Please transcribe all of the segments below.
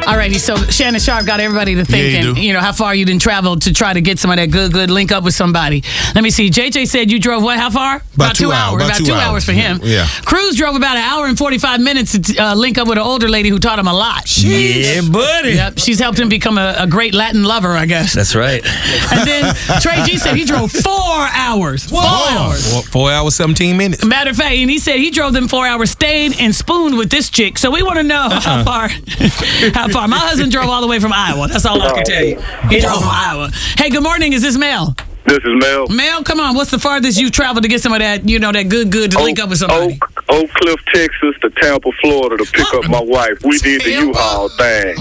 All righty, so Shannon Sharp got everybody to thinking, how far you didn't travel to try to get some of that good link up with somebody. Let me see. JJ said you drove what? How far? About 2 hours. About 2 hours for him. Yeah. Cruz drove about an hour and 45 minutes to link up with an older lady who taught him a lot. Yeah, buddy. Yep, she's helped him become a great Latin lover, I guess. That's right. And then Trey G said he drove 4 hours. 4 hours. 4 hours, 17 minutes. Matter of fact, and he said he drove them 4 hours, stayed and spooned with this chick. So we want to know how far. How far? My husband drove all the way from Iowa. That's all I can tell you. He drove from Iowa. Hey, good morning. Is this Mel? This is Mel. Mel, come on. What's the farthest you've traveled to get some of that, that good to link up with somebody? Oak Cliff, Texas to Tampa, Florida to pick up my wife. We did the U-Haul thing.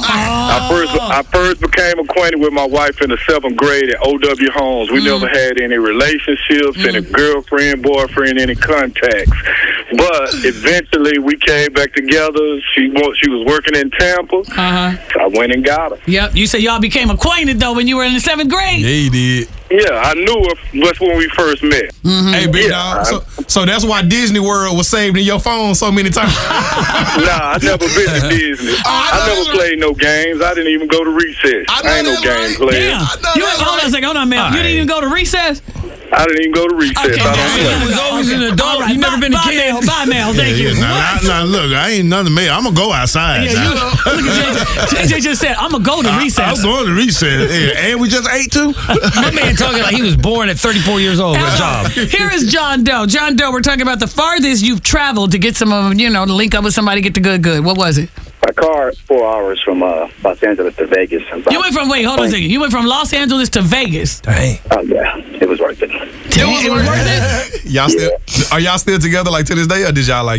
I first became acquainted with my wife in the 7th grade at O.W. Holmes. We never had any relationships, any girlfriend, boyfriend, any contacts. But eventually we came back together. She was working in Tampa. So I went and got her. Yep. You said y'all became acquainted, though, when you were in the 7th grade? Yeah, you did. Yeah, I knew her. That's when we first met. Hey, big dog. So that's why Disney World was saved in your phone so many times. Nah, I never been to Disney. I never played no games. I didn't even go to recess. I ain't no game player. Damn. Hold on a second. Hold on, Mel. You didn't even go to recess? I didn't even go to recess. Okay, I was always an adult. Right, you never been a kid. Bye, Mel. Thank you. Now, look, I ain't nothing me. I'm going to go outside. Yeah, look at JJ just said, I'm going to go to recess. I'm going to recess. Yeah, and we just ate too. My man talking like he was born at 34 years old. Good job. Here is John Doe. John Doe, we're talking about the farthest you've traveled to get some of them, to link up with somebody, get the good. What was it? My car, 4 hours from Los Angeles to Vegas. You went from, hold on a second. You went from Los Angeles to Vegas. Dang. Oh, yeah. It was worth it. It was worth it? Are y'all still together like to this day, or did y'all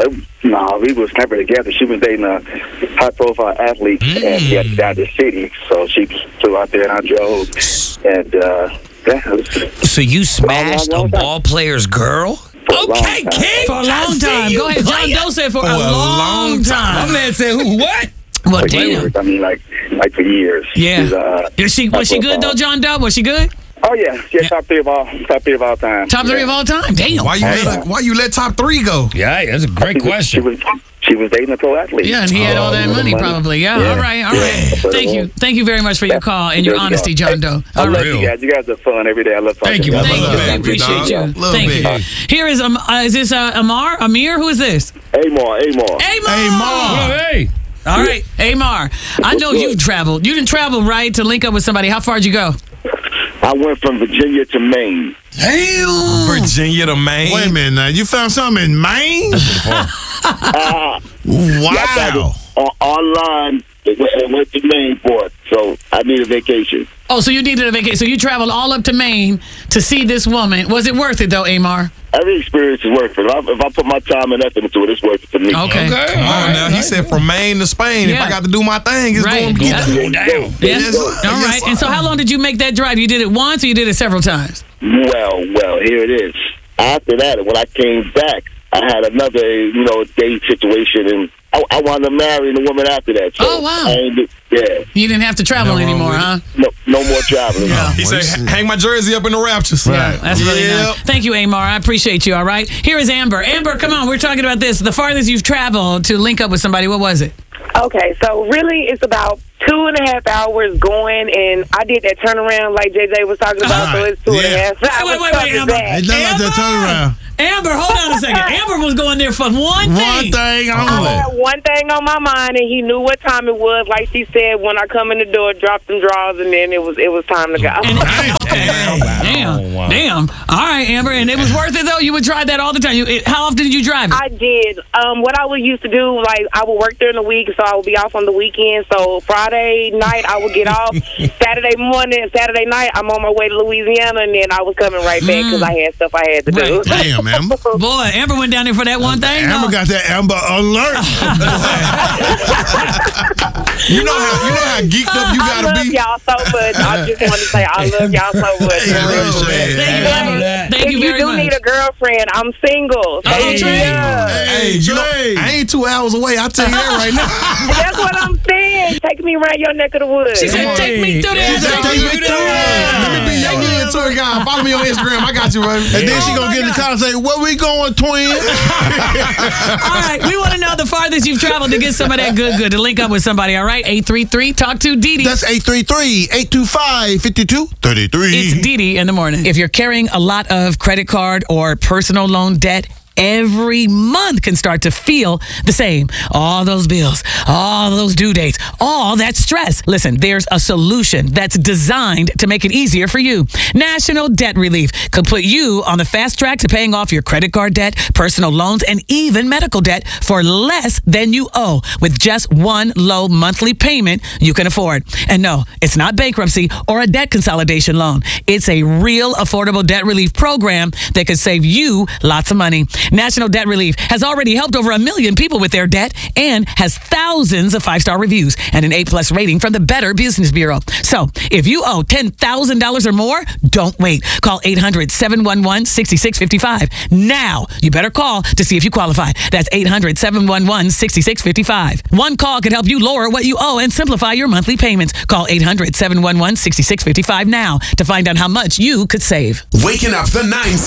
No, we was never together. She was dating a high-profile athlete, and she had to die the city, so she flew out there and I drove. And, So you smashed a ball player's girl? Okay, King. For a long time. Go ahead. John Doe said for a long time. My man said, what? Well, damn. I mean, like for years. Yeah. Was she good, though, John Doe? Was she good? Oh, yeah. Top three of all time. Top 3 of all time? Damn. Why you let top 3 go? Yeah, that's a great question. She was dating a pro athlete. Yeah, and he had all that money, probably. Yeah. All right. Thank you very much for your call and your honesty, John Doe. I love you guys. You guys are fun every day. I love talking. Thank you. We appreciate you. Thank you. Here is this Amir? Who is this? Amar. Hey. All right, Amar. I know you've traveled. You didn't travel, right, to link up with somebody. How far did you go? I went from Virginia to Maine. Damn. Virginia to Maine. Wait a minute now. You found something in Maine? Wow. Online, and went to Maine for it. So I need a vacation. Oh, so you needed a vacation. So you traveled all up to Maine to see this woman. Was it worth it, though, Amar? Every experience is worth it. If I put my time and effort into it, it's worth it to me. Okay. Come on now. He said from Maine to Spain. If I got to do my thing, it's going to go down. Yes. All right. And so how long did you make that drive? You did it once or you did it several times? Well, here it is. After that, when I came back, I had another, date situation, and I wound up marrying the woman after that. So oh, wow. You didn't have to travel anymore, huh? No more traveling. Yeah. He said, hang my jersey up in the Raptors. Yeah, that's really nice. Thank you, Amar. I appreciate you, all right? Here is Amber. Amber, come on. We're talking about this. The farthest you've traveled to link up with somebody, what was it? Okay, so really it's about 2.5 hours going, and I did that turnaround like JJ was talking about, so it's 2.5 hours. Wait, Amber. It's not like that turnaround. Amber, hold on a second. Amber was going there for one thing. One thing only. I had one thing on my mind, and he knew what time it was. Like she said, when I come in the door, drop them drawers, and then it was time to go. Damn. All right, Amber, and it was worth it, though? You would drive that all the time? How often did you drive it? I did. What I would used to do, like, I would work during the week, so I would be off on the weekend. So Friday night, I would get off. Saturday morning, Saturday night, I'm on my way to Louisiana, and then I was coming right back because I had stuff I had to do. Damn, Amber. Boy, Amber went down there for that one thing. Amber got that Amber alert. you know how geeked up you gotta be. I love y'all so much. I just want to say I love y'all so much. Thank you very much. If you do need a girlfriend, I'm single. So Hey, I ain't 2 hours away. I'll tell you that right now. That's what I'm saying. ain't taking me around your neck of the woods. She said, take me through there. She said, take me through there. Let me be your good tour guide. Follow me on Instagram. I got you, baby. And then she gonna get in the car and say, where we going, twin? All right, we want to know the farthest you've traveled to get some of that good to link up with somebody, all right? 833 Talk to Dee Dee. That's 833-825-5233. It's Dee Dee in the morning. If you're carrying a lot of credit card or personal loan debt, every month can start to feel the same. All those bills, all those due dates, all that stress. Listen, there's a solution that's designed to make it easier for you. National Debt Relief could put you on the fast track to paying off your credit card debt, personal loans, and even medical debt for less than you owe with just one low monthly payment you can afford. And no, it's not bankruptcy or a debt consolidation loan. It's a real affordable debt relief program that could save you lots of money. National Debt Relief has already helped over 1 million people with their debt and has thousands of 5-star reviews and an A+ rating from the Better Business Bureau. So if you owe $10,000 or more, don't wait. Call 800-711-6655. Now, you better call to see if you qualify. That's 800-711-6655. One call can help you lower what you owe and simplify your monthly payments. Call 800-711-6655 now to find out how much you could save. Waking up the 9